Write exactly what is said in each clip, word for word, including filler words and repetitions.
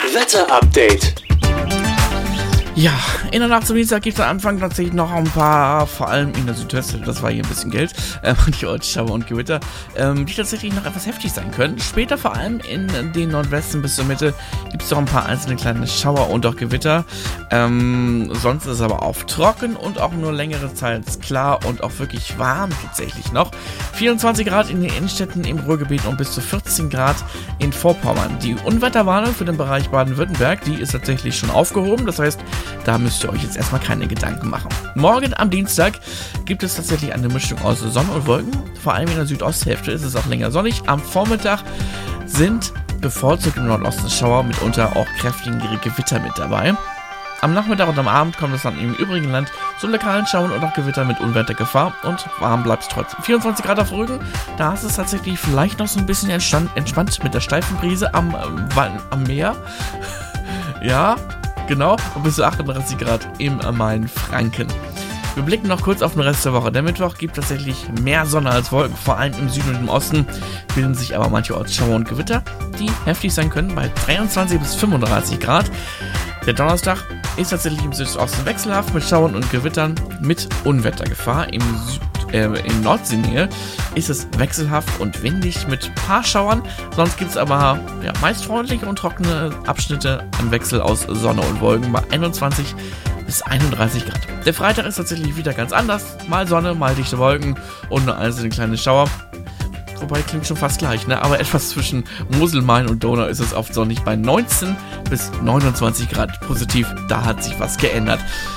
Wetter-Update. Ja, in der Nacht zum Dienstag gibt es am Anfang tatsächlich noch ein paar, vor allem in der Südweste, das war hier ein bisschen Geld, äh, manche Ortsschauer und Gewitter, ähm, die tatsächlich noch etwas heftig sein können. Später vor allem in den Nordwesten bis zur Mitte gibt es noch ein paar einzelne kleine Schauer und auch Gewitter. Ähm, sonst ist es aber auch trocken und auch nur längere Zeit klar und auch wirklich warm tatsächlich noch. vierundzwanzig Grad in den Innenstädten im Ruhrgebiet und bis zu vierzehn Grad in Vorpommern. Die Unwetterwarnung für den Bereich Baden-Württemberg, die ist tatsächlich schon aufgehoben, das heißt, da müsst ihr euch jetzt erstmal keine Gedanken machen. Morgen am Dienstag gibt es tatsächlich eine Mischung aus Sonne und Wolken. Vor allem in der Südosthälfte ist es auch länger sonnig. Am Vormittag sind bevorzugt im Nordosten Schauer, mitunter auch kräftige Gewitter mit dabei. Am Nachmittag und am Abend kommt es dann im übrigen Land zu lokalen Schauern und auch Gewitter mit Unwettergefahr und warm bleibt es trotzdem. vierundzwanzig Grad auf Rügen, da ist es tatsächlich vielleicht noch so ein bisschen entspannt, entspannt mit der steifen Brise am, äh, am Meer. Ja, genau, und bis zu achtunddreißig Grad im Main-Franken. Wir blicken noch kurz auf den Rest der Woche. Der Mittwoch gibt tatsächlich mehr Sonne als Wolken, vor allem im Süden und im Osten bilden sich aber mancherorts Schauer und Gewitter, die heftig sein können bei dreiundzwanzig bis fünfunddreißig Grad. Der Donnerstag ist tatsächlich im Südosten wechselhaft mit Schauern und Gewittern mit Unwettergefahr. Im, Süd, äh, in Nordseenähe ist es wechselhaft und windig mit paar Schauern. Sonst gibt es aber ja, meist freundliche und trockene Abschnitte im Wechsel aus Sonne und Wolken bei einundzwanzig bis einunddreißig Grad. Der Freitag ist tatsächlich wieder ganz anders. Mal Sonne, mal dichte Wolken und nur einzelne kleine Schauer. Wobei, klingt schon fast gleich, ne? Aber etwas zwischen Mosel, Main und Donau ist es oft sonnig bei neunzehn bis neunundzwanzig Grad positiv. Da hat sich was geändert.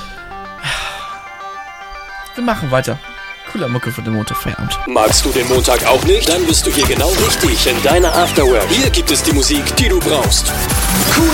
Wir machen weiter. Cooler Mucke für den Montagfeierabend. Magst du den Montag auch nicht? Dann bist du hier genau richtig in deiner Afterwork. Hier gibt es die Musik, die du brauchst. Cool